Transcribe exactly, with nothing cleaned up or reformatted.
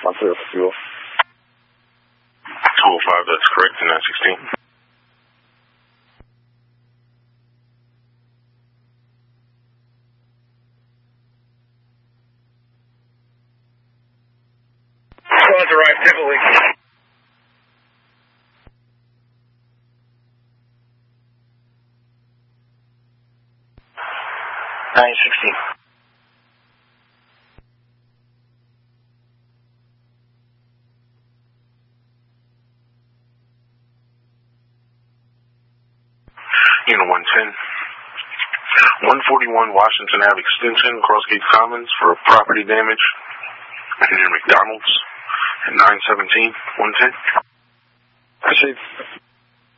I'm clear for fuel. two oh five, that's correct, and nine sixteen. Close arrived heavily. nine sixteen. Unit one ten. one forty-one Washington Ave Extension, Crossgate Commons for property damage. Near McDonald's at nine seventeen, one ten. Proceed.